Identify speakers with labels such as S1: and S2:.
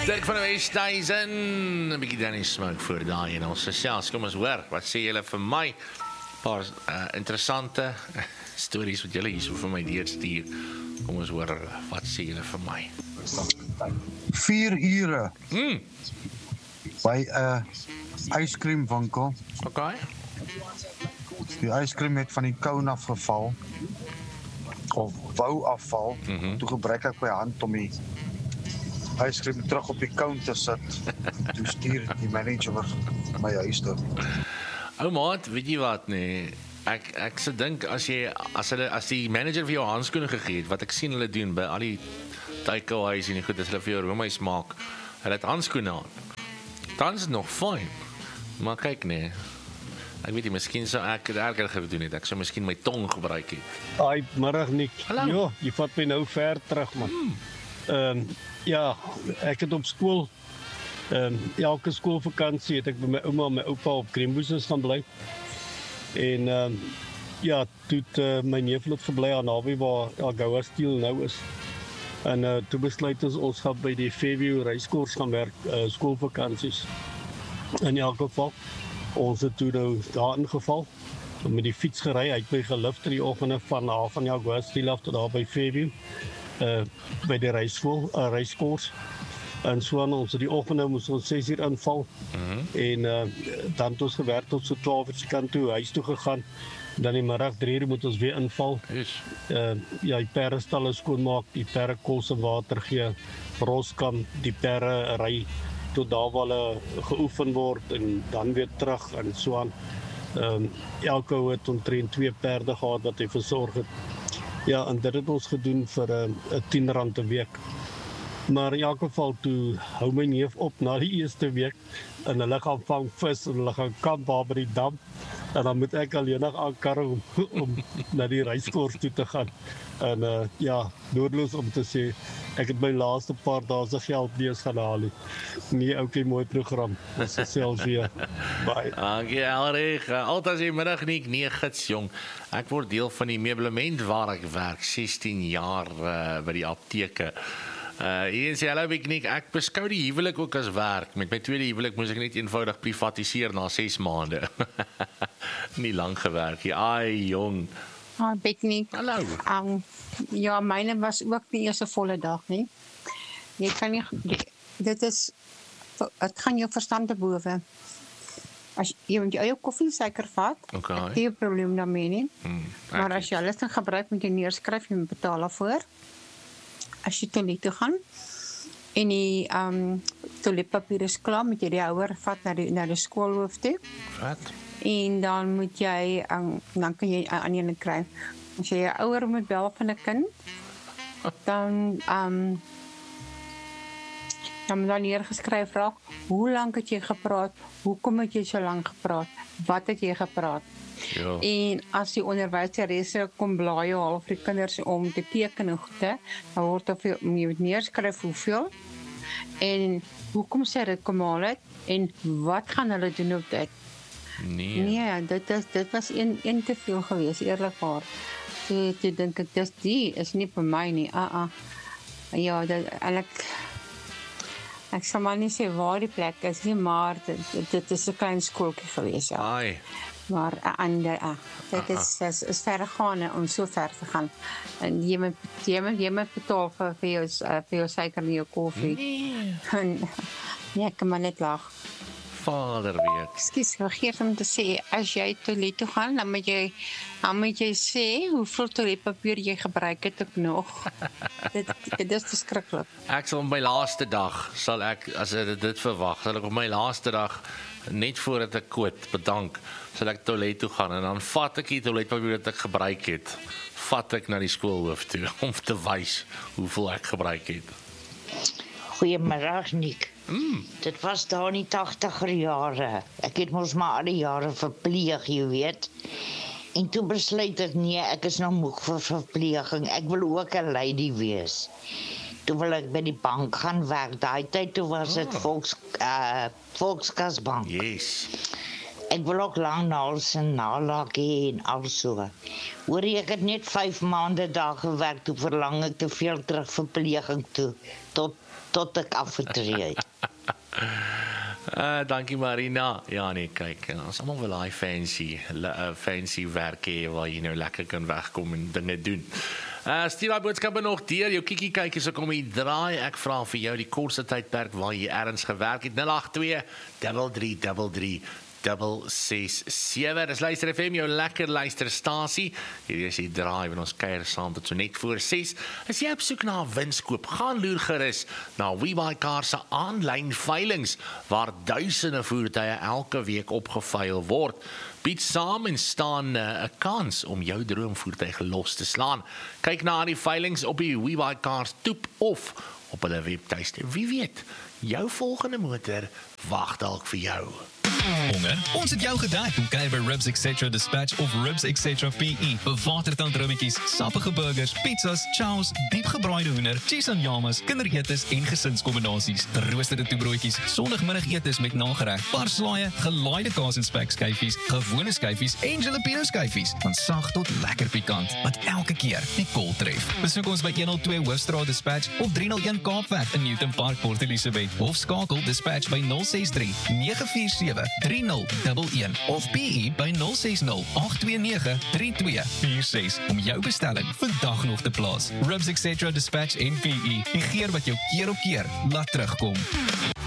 S1: Dirk van die Westhuizen, 'n bietjie Danny Smoke voor daai en ons gesels. Kom ons hoor, wat sê julle vir my? Paar interessante stories wat julle hierso vir my deurstuur. Kom ons hoor, wat sê julle vir my?
S2: 4 ure by 'n ijskriemwinkel.
S1: Okay.
S2: Die ijskriem het van die koun afgeval of wou afval. Toe gebruik ek my hand om die ijskriem terug op die koun te sit. Toe stuur die manager my huis toe.
S1: Ou maat, weet jy wat nee? Ek se dink as die manager vir jou handskoene gegee het, wat ek sien hulle doen by al die takeaways en die goed as hulle vir jou roomys maak, hulle het handskoene aan. Dan is dit nog fyn. Maar kyk nee. Ek weet nie, miskien sou ek dit erger gedoen het. Ek sou miskien my tong gebruik het.
S3: Ai, middag Nick.
S1: Hallo.
S3: Ja, jy vat my nou ver terug man. Ja, ek het op skool elke skoolvakansie het ek by my ouma en my oupa op Greenbushes gaan bly. En ja, toe het my neef het gebly aan naby waar Algoa Steel nou is. En toe besluit ons gaan by die Fairview Reiskoers gaan werk, skoolvakansies. In elk geval, ons het toe nou daar ingeval, met die fiets gery, hy het my gelift in die oggende van Algoa Steel af tot daar by Fairview, by die reiskoers. En so aan ons die oggende moes ons 6 uur inval. En dan het ons gewerk tot so 12 uur se kant toe, huis toe gegaan. Dan die middag 3 uur moet ons weer inval. Ja, die perdestalle skoonmaak, die perde kos en water gee, roskam, die perde ry tot daar waar hulle geoefen word en dan weer terug en so aan. Elke ou het omtrent 2 perde gehad wat hy versorg het. Ja, en dit het ons gedoen vir 'n R10 'n week. Maar in elk geval toe hou my neef op na die eerste week en hulle gaan vang vis en hulle gaan kamp daar by die dam. En dan moet ek alleenig aankarre om na die reiskoers toe te gaan. En ja, noodloos om te sê, ek het my laaste paar dae se geld nie eens gaan haal nie. Nee, okay, mooi program. Ons gesels weer. Bye.
S1: Dankie Elrich. Altyd die middag nie, nee gits jong. Ek word deel van die meublement waar ek werk, 16 jaar by die apteke. Hier sê hallo Biknik, ek beskou die huwelik ook as werk. Met my tweede huwelik moes ek net eenvoudig privatiseer na 6 maande. Nie lang gewerk nie. Ai jong.
S4: Biknik.
S1: Hallo.
S4: Ja, myne was ook nie eers 'n volle dag nie. Jy kan nie dit gaan jou verstand te bowe. As jy met jou eie koffie suiker vat, het jy 'n probleem daarmee nie. Maar as jy alles dan gebruik moet jy neerskryf en betaal daarvoor. As jy toilet toe gaan en die toiletpapier is klaar, moet jy die houer vat na die skoolhoof toe.
S1: Wat?
S4: En dan moet jy dan kan jy aan een kry. As jy 'n ouer moet bel van 'n kind, dan moet dan neergeskryf raak, hoe lank het jy gepraat? Hoekom het jy so lank gepraat? Wat het jy gepraat?
S1: Ja.
S4: En as die onderwyseres kom blaai half vir die kinders om te teken en goede, dan word jy moet neerskryf hoeveel en hoekom sy dit kom haal het en wat gaan hulle doen op dit? Nee, dit was een te veel geweest, eerlikwaar. Toe dink ek, die is nie vir my nie. Ja, ek sal maar nie sê waar die plek is nie, maar dit is 'n klein skooltjie geweest, ja.
S1: Ai.
S4: Maar dit is verregaande om so ver te gaan. En jy moet betaal vir jou suiker en jou koffie. Nee, ek kan maar net lag.
S1: Vader weet.
S4: Ekskuus, vergeet om te sê, as jy toilet toe gaan, dan moet jy sê hoeveel toiletpapier jy gebruik het ook nog. Dit is verskriklik.
S1: Ek sal op my laaste dag, as ek dit verwag, sal ek op my laaste dag, net voordat ek bedank, sal ek toilet toe gaan, en dan vat ek die toiletpapier wat ek gebruik het, vat ek na die skoolhoof toe, om te wys hoeveel ek gebruik het.
S5: Goeiemiddag, Nick. Dit was daar in die 80er jare. Ek het mos maar al die jare verpleeg, jy weet. En toe besluit ek, nee, ek is nou moeg vir verpleging. Ek wil ook 'n lady wees. Toe wil ek by die bank gaan werk. Daai tyd toe was dit Volkskasbank.
S1: Yes.
S5: Ek wil ook lang naels en nalaak hê en al so. Hoor jy, ek het net 5 maande daar gewerk, toe verlang ek te veel terug verpleging toe. Tot tot ek afgetree het.
S1: Dankie Marina. Ja nee, kyk, ons almal wil daai fancy werk hê waar jy nou lekker kan wegkom en dinge doen. Stuur daai boodskappe nog deur, jou kiekie kyk as ek kom hier draai. Ek vra vir jou die kortste tydperk waar jy ergens gewerk het. 082 3333 667. Dis Luister FM, jou lekker luisterstasie. Hier is die draai van ons kuier saam tot so net voor 6. As jy op soek na 'n winskoop, gaan loer gerus na WeBuyCars se aanlyn veilings waar duisende voertuie elke week opgeveil word. Bied saam en staan 'n kans om jou droomvoertuig los te slaan. Kyk na die veilings op die WeBuyCars toep of op hulle webtuiste. Wie weet, jou volgende motor wag dalk vir jou.
S6: Honger? Ons het jou gedek om kuier by Ribs Etc. Dispatch of Ribs Etc. PE. Bewatertand rummetjies, sappige burgers, pizzas, chows, diepgebraaide hoender, cheese en yamas, kinderetes en gesinskombinasies, geroosterde toebroodjies, sondagmiddagetes met nagereg, parslaaie, gelaaide kaas en spekskyfies, gewone skyfies en jalapeno skyfies, van sag tot lekker pikant, wat elke keer die kol tref. Besoek ons by 102 Hoofstraat Dispatch of 301 Kaapweg in Newton Park, Port Elizabeth, of skakel Dispatch by 063 947 3011 of PE by 060 829 3246 om jou bestelling vandag nog te plaas. Ribs Etc. Dispatch en PE, die geur wat jou keer op keer laat terugkom.